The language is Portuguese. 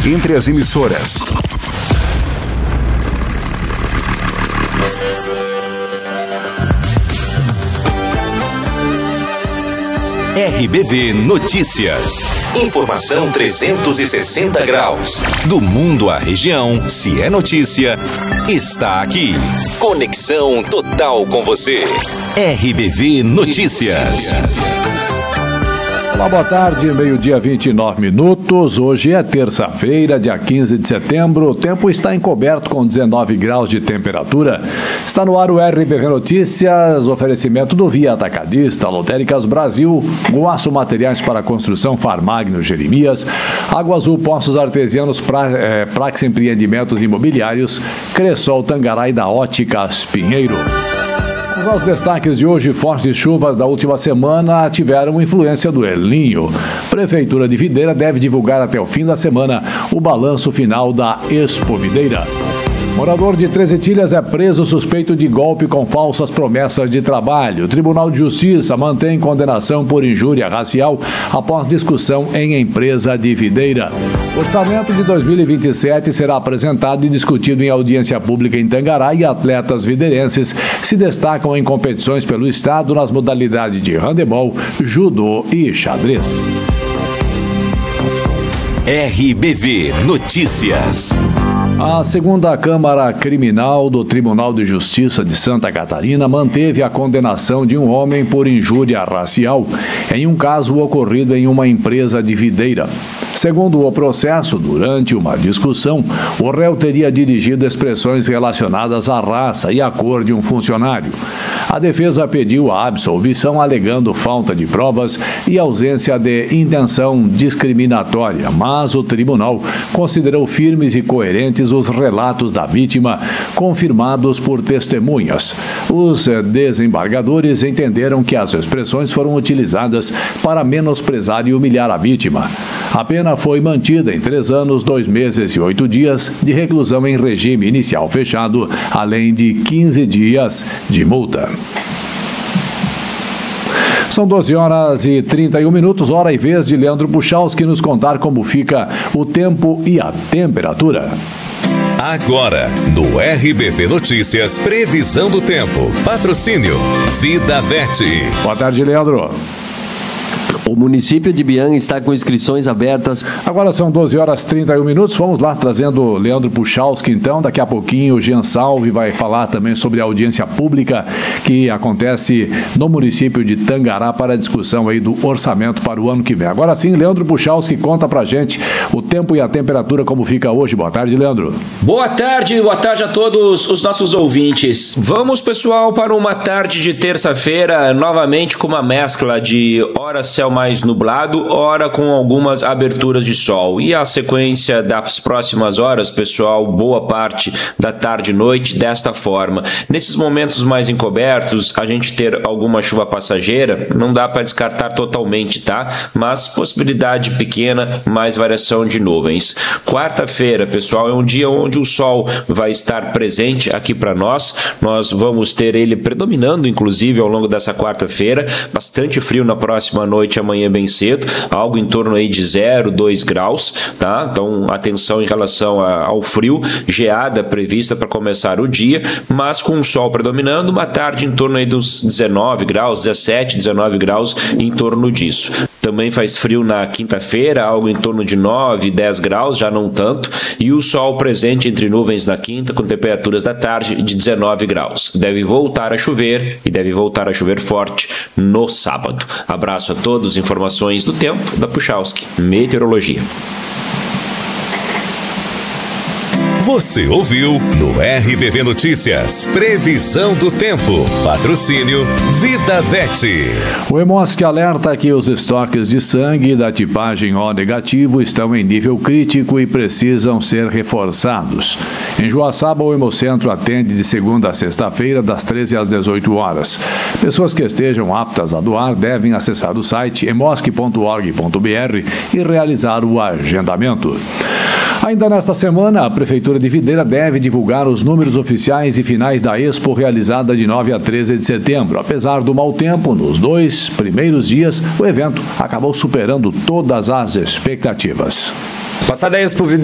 entre as emissoras. RBV Notícias. Informação 360 graus. Do mundo à região, se é notícia, está aqui. Conexão total com você. RBV Notícias. Olá, boa tarde, meio-dia 29 minutos. Hoje é terça-feira, dia 15 de setembro. O tempo está encoberto com 19 graus de temperatura. Está no ar o RBV Notícias, oferecimento do Via Atacadista, Lotéricas Brasil, Guaço Materiais para Construção, Farmagno Jeremias, Água Azul Poços Artesianos, Prax Empreendimentos Imobiliários, Cressol Tangará e da Óticas Pinheiro. Vamos aos destaques de hoje. Fortes chuvas da última semana tiveram influência do El Niño. Prefeitura de Videira deve divulgar até o fim da semana o balanço final da Expo Videira. Morador de Três Etilhas é preso suspeito de golpe com falsas promessas de trabalho. O Tribunal de Justiça mantém condenação por injúria racial após discussão em empresa de Videira. Orçamento de 2027 será apresentado e discutido em audiência pública em Tangará e atletas videirenses se destacam em competições pelo estado nas modalidades de handebol, judô e xadrez. RBV Notícias. A segunda Câmara Criminal do Tribunal de Justiça de Santa Catarina manteve a condenação de um homem por injúria racial em um caso ocorrido em uma empresa de Videira. Segundo o processo, durante uma discussão, o réu teria dirigido expressões relacionadas à raça e à cor de um funcionário. A defesa pediu a absolvição alegando falta de provas e ausência de intenção discriminatória, mas o tribunal considerou firmes e coerentes os relatos da vítima, confirmados por testemunhas. Os desembargadores entenderam que as expressões foram utilizadas para menosprezar e humilhar a vítima. A pena foi mantida em 3 anos, 2 meses e 8 dias de reclusão em regime inicial fechado, além de 15 dias de multa. São 12 horas e 31 minutos, hora e vez de Leandro Puchalski nos contar como fica o tempo e a temperatura. Agora, no RBV Notícias, previsão do tempo. Patrocínio Vida Vete. Boa tarde, Leandro. O município de Bianga está com inscrições abertas. Agora são 12 horas e 31 minutos. Vamos lá, trazendo Leandro Puchalski, então. Daqui a pouquinho o Jean Salve vai falar também sobre a audiência pública que acontece no município de Tangará para a discussão aí do orçamento para o ano que vem. Agora sim, Leandro Puchalski conta pra gente o tempo e a temperatura como fica hoje. Boa tarde, Leandro. Boa tarde a todos os nossos ouvintes. Vamos, pessoal, para uma tarde de terça-feira, novamente com uma mescla de hora céu mais nublado, ora com algumas aberturas de sol. E a sequência das próximas horas, pessoal, boa parte da tarde e noite desta forma. Nesses momentos mais encobertos, a gente ter alguma chuva passageira, não dá para descartar totalmente, tá? Mas possibilidade pequena, mais variação de nuvens. Quarta-feira, pessoal, é um dia onde o sol vai estar presente aqui para nós. Nós vamos ter ele predominando, inclusive, ao longo dessa quarta-feira. Bastante frio na próxima noite, amanhã bem cedo, algo em torno aí de 0, 2 graus, tá? Então, atenção em relação ao frio, geada prevista para começar o dia, mas com o sol predominando, uma tarde em torno aí dos 19 graus, 17, 19 graus, em torno disso. Também faz frio na quinta-feira, algo em torno de 9, 10 graus, já não tanto, e o sol presente entre nuvens na quinta, com temperaturas da tarde de 19 graus. Deve voltar a chover, e deve voltar a chover forte no sábado. Abraço a todos, informações do tempo da Puchalski, Meteorologia. Você ouviu no RBV Notícias, previsão do tempo. Patrocínio Vida Vete. O Hemosk alerta que os estoques de sangue da tipagem O negativo estão em nível crítico e precisam ser reforçados. Em Joaçaba, o Hemocentro atende de segunda a sexta-feira, das 13 às 18 horas. Pessoas que estejam aptas a doar devem acessar o site hemosk.org.br e realizar o agendamento. Ainda nesta semana, a Prefeitura de Videira deve divulgar os números oficiais e finais da Expo realizada de 9 a 13 de setembro. Apesar do mau tempo, nos 2 primeiros dias, o evento acabou superando todas as expectativas. Passada a Expo